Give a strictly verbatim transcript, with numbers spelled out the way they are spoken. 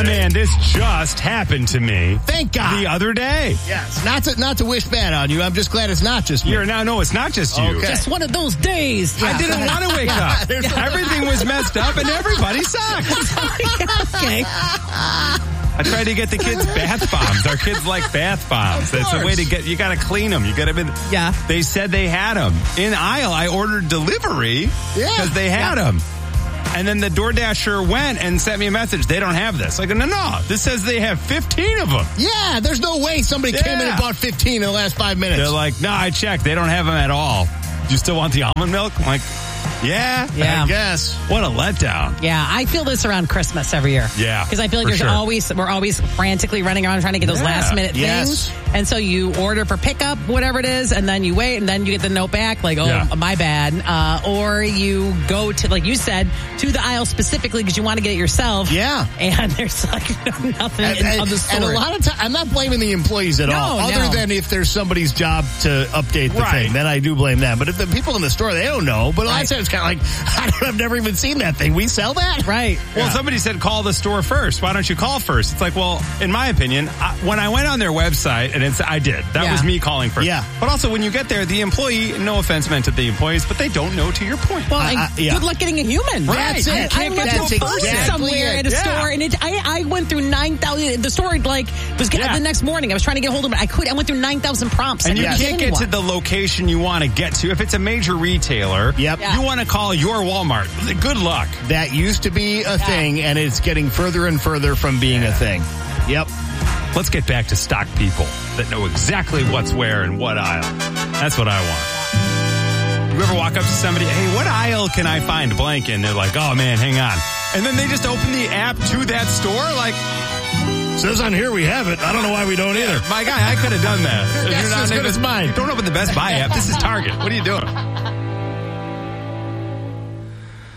man, this just happened to me. Thank God. The other day. Yes. Not to not to wish bad on you. I'm just glad it's not just me. You're now, no, it's not just you. Okay. Just one of those days. I didn't want to wake up. Everything was messed up and everybody sucked. Okay. I tried to get the kids bath bombs. Our kids like bath bombs. That's a way to get, you got to clean them. You got to, Yeah. They said they had them. In aisle, I ordered delivery because they had them. And then the DoorDasher went and sent me a message. They don't have this. I go, no, no. This says they have fifteen of them. Yeah, there's no way somebody Yeah. came in and bought fifteen in the last five minutes. They're like, no, I checked. They don't have them at all. Do you still want the almond milk? I'm like, yeah, Yeah. I guess. What a letdown. Yeah, I feel this around Christmas every year. Yeah, because I feel like for there's sure. always we're always frantically running around trying to get those Yeah. last minute Yes. things, and so you order for pickup, whatever it is, and then you wait, and then you get the note back like, oh, Yeah. my bad, uh, or you go to, like you said, to the aisle specifically because you want to get it yourself. Yeah. and there's like no, nothing And, in and, of the store. and a lot of times, I'm not blaming the employees at No, all, other no. than if there's somebody's job to update the Right. thing. Then I do blame them. But if the people in the store, they don't know. But a lot Right. of times it's kind of like, I don't, I've never even seen that thing. We sell that? Right. Well, Yeah. somebody said call the store first. Why don't you call first? It's like, well, in my opinion, I, when I went on their website, and it's, I did. That Yeah. was me calling first. Yeah. But also, when you get there, the employee, no offense meant to the employees, but they don't know to your point. Well, I- and I- yeah. good luck getting a human. That's I, it. I went That's to a phone exactly somewhere it. at a Yeah. store, and it, I, I went through nine thousand. The store like was Yeah. the next morning. I was trying to get hold of it. I could. I went through nine thousand prompts. And I you couldn't can't get to anyone. the location you want to get to. If it's a major retailer, Yep. Yeah. you want to call your Walmart. Good luck. That used to be a thing, and it's getting further and further from being a thing. Yep. Let's get back to stock people that know exactly what's where and what aisle. That's what I want. You ever walk up to somebody, hey, what aisle can I find blank in? They're like, oh man, hang on. And then they just open the app to that store like, Says on here we have it. I don't know why we don't either. my guy, I could have done that. Your If guess you're is as good even- as mine. Don't open the Best Buy app. This is Target. What are you doing?